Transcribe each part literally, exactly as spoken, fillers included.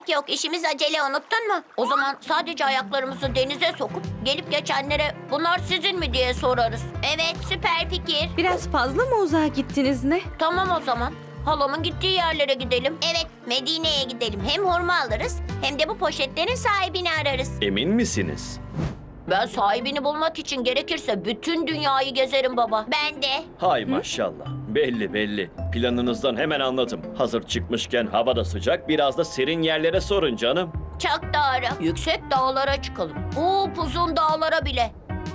Yok, işimiz acele, unuttun mu? O zaman sadece ayaklarımızı denize sokup gelip geçenlere bunlar sizin mi diye sorarız. Evet, süper fikir. Biraz fazla mı uzağa gittiniz ne? Tamam o zaman. Halamın gittiği yerlere gidelim. Evet, Medine'ye gidelim. Hem hurma alırız hem de bu poşetlerin sahibini ararız. Emin misiniz? Ben sahibini bulmak için gerekirse bütün dünyayı gezerim baba. Ben de. Hay maşallah. Belli belli. Planınızdan hemen anladım. Hazır çıkmışken hava da sıcak, biraz da serin yerlere sorun canım. Çok doğru. Yüksek dağlara çıkalım. Upuzun dağlara bile.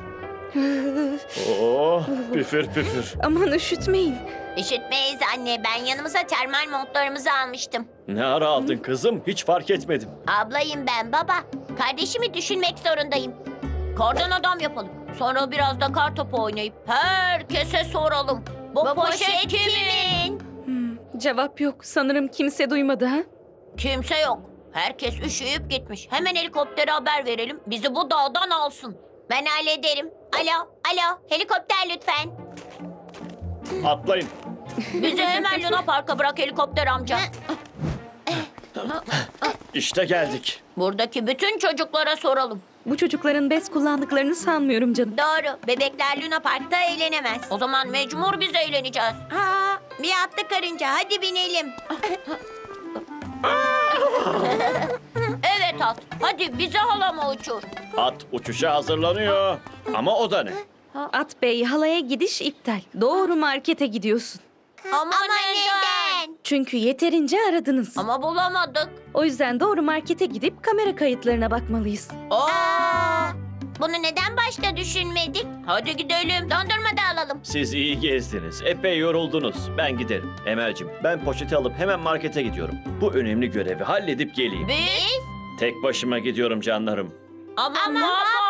Oh, püfür püfür. Aman üşütmeyin. Üşütmeyiz anne. Ben yanımıza termal montlarımızı almıştım. Ne ara aldın kızım? Hiç fark etmedim. Ablayım ben baba. Kardeşimi düşünmek zorundayım. Kardan adam yapalım. Sonra biraz da kar topu oynayıp herkese soralım. Bu, Bu poşet kimin? Hmm, cevap yok. Sanırım kimse duymadı ha? Kimse yok. Herkes üşüyüp gitmiş. Hemen helikoptere haber verelim. Bizi bu dağdan alsın. Ben hallederim. Alo, alo. Helikopter lütfen. Atlayın. Bizi hemen Luna Park'a bırak helikopter amca. İşte geldik. Buradaki bütün çocuklara soralım. Bu çocukların bez kullandıklarını sanmıyorum canım. Doğru. Bebekler Luna Park'ta eğlenemez. O zaman mecbur biz eğleneceğiz. Ha, bir atlı karınca. Hadi binelim. Evet at. Hadi bize halama uçur. At uçuşa hazırlanıyor. Ama o da ne? At Bey, halaya gidiş iptal. Doğru markete gidiyorsun. Ama, neden? Çünkü yeterince aradınız. Ama bulamadık. O yüzden doğru markete gidip kamera kayıtlarına bakmalıyız. Aa, bunu neden başta düşünmedik? Hadi gidelim. Dondurma da alalım. Siz iyi gezdiniz. Epey yoruldunuz. Ben giderim. Emel'cim, ben poşeti alıp hemen markete gidiyorum. Bu önemli görevi halledip geleyim. Biz? Tek başıma gidiyorum canlarım. Ama, baba.